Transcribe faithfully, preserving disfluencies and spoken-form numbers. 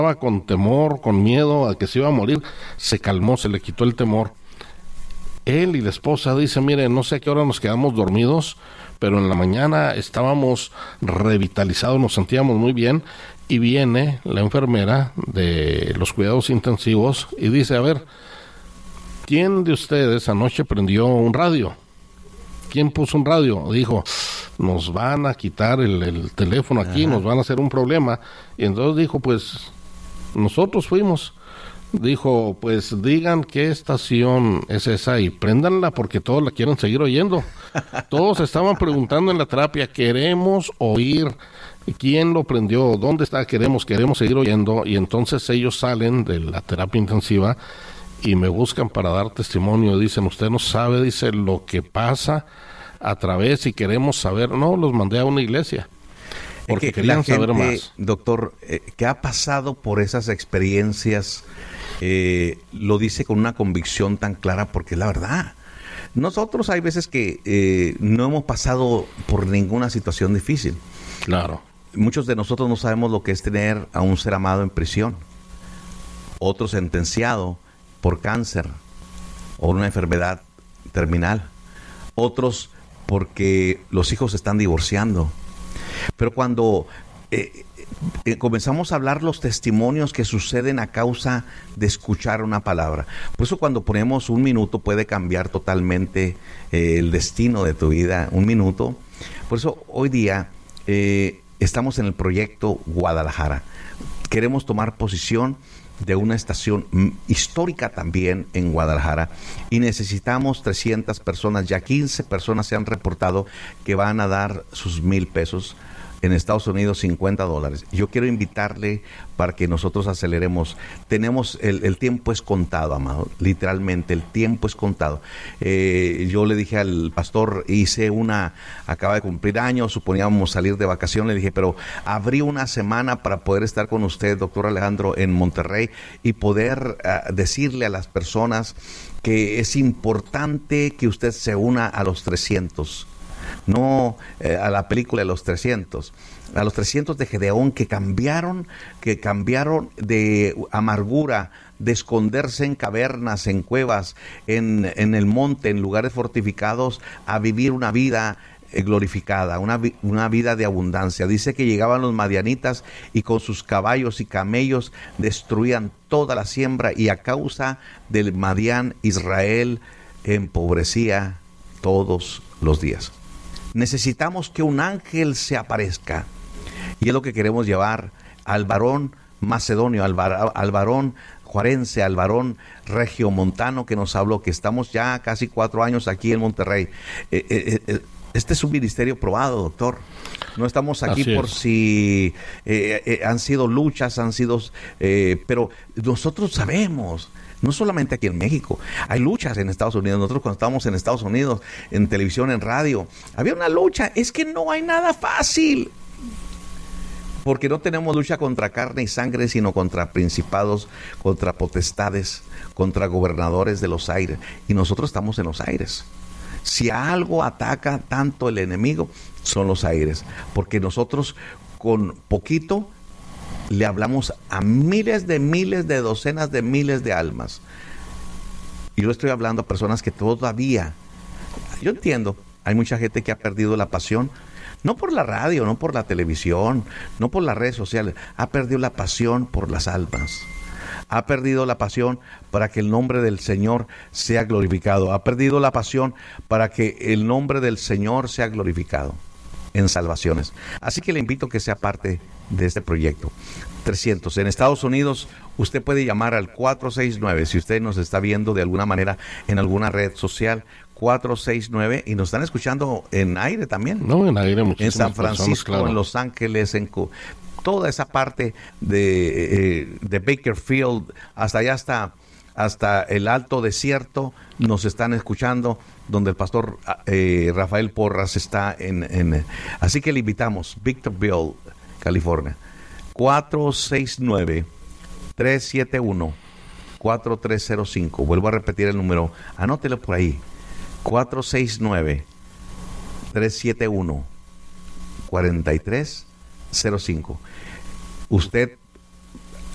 estaba con temor, con miedo a que se iba a morir, se calmó, se le quitó el temor. Él y la esposa dicen, mire, no sé a qué hora nos quedamos dormidos, pero en la mañana estábamos revitalizados, nos sentíamos muy bien, y viene la enfermera de los cuidados intensivos y dice, a ver, ¿quién de ustedes anoche prendió un radio? ¿Quién puso un radio? Dijo, nos van a quitar el, el teléfono aquí, Ajá. nos van a hacer un problema. Y entonces dijo, pues, nosotros fuimos. Dijo, pues digan qué estación es esa y préndanla porque todos la quieren seguir oyendo. Todos estaban preguntando en la terapia, queremos oír quién lo prendió, dónde está, queremos, queremos seguir oyendo. Y entonces ellos salen de la terapia intensiva y me buscan para dar testimonio. Dicen, usted no sabe, dice, lo que pasa a través y queremos saber. No, los mandé a una iglesia porque es que querían gente, saber más. Doctor, eh, ¿qué ha pasado por esas experiencias? Eh, lo dice con una convicción tan clara porque es la verdad. Nosotros hay veces que eh, no hemos pasado por ninguna situación difícil. Claro. Muchos de nosotros no sabemos lo que es tener a un ser amado en prisión, otro sentenciado por cáncer o una enfermedad terminal, otros porque los hijos se están divorciando. Pero cuando eh, eh, comenzamos a hablar los testimonios que suceden a causa de escuchar una palabra, por eso cuando ponemos un minuto puede cambiar totalmente eh, el destino de tu vida, un minuto. Por eso hoy día eh, estamos en el proyecto Guadalajara. Queremos tomar posición de una estación histórica también en Guadalajara y necesitamos trescientas personas, ya quince personas se han reportado que van a dar sus mil pesos. En Estados Unidos cincuenta dólares. Yo quiero invitarle para que nosotros aceleremos. Tenemos, el, el tiempo es contado, amado. Literalmente, el tiempo es contado. Eh, yo le dije al pastor, hice una, acaba de cumplir años, suponíamos salir de vacaciones. Le dije, pero abrí una semana para poder estar con usted, doctor Alejandro, en Monterrey y poder uh, decirle a las personas que es importante que usted se una a los trescientos. No eh, a la película de los trescientos, a los trescientos de Gedeón que cambiaron, que cambiaron de amargura, de esconderse en cavernas, en cuevas, en, en el monte, en lugares fortificados, a vivir una vida eh, glorificada, una, una vida de abundancia. Dice que llegaban los madianitas y con sus caballos y camellos destruían toda la siembra y a causa del Madián, Israel empobrecía todos los días. Necesitamos que un ángel se aparezca y es lo que queremos llevar al varón macedonio, al, var, al varón juarense, al varón regiomontano que nos habló, que estamos ya casi cuatro años aquí en Monterrey. Eh, eh, eh, este es un ministerio probado, doctor. No estamos aquí Así por es. si eh, eh, han sido luchas, han sido, eh, pero nosotros sabemos. No solamente aquí en México, hay luchas en Estados Unidos. Nosotros cuando estábamos en Estados Unidos, en televisión, en radio, había una lucha. Es que no hay nada fácil. Porque no tenemos lucha contra carne y sangre, sino contra principados, contra potestades, contra gobernadores de los aires. Y nosotros estamos en los aires. Si algo ataca tanto el enemigo, son los aires. Porque nosotros con poquito le hablamos a miles de miles de docenas de miles de almas. Y yo estoy hablando a personas que todavía, yo entiendo, hay mucha gente que ha perdido la pasión, no por la radio, no por la televisión, no por las redes sociales, ha perdido la pasión por las almas. Ha perdido la pasión para que el nombre del Señor sea glorificado. Ha perdido la pasión para que el nombre del Señor sea glorificado en salvaciones. Así que le invito a que sea parte de este proyecto. trescientos. En Estados Unidos, usted puede llamar al cuatro seis nueve, si usted nos está viendo de alguna manera en alguna red social, cuatro seis nueve, y nos están escuchando en aire también. No, en aire, en San Francisco, personas, claro. En Los Ángeles, en toda esa parte de, eh, de Bakersfield, hasta allá hasta, hasta el Alto Desierto, nos están escuchando, donde el pastor eh, Rafael Porras está en, en... Así que le invitamos, Victorville, California, cuatro seis nueve, tres siete uno, cuatro tres cero cinco. Vuelvo a repetir el número, anótelo por ahí, cuatro seis nueve, tres siete uno, cuatro tres cero cinco. Usted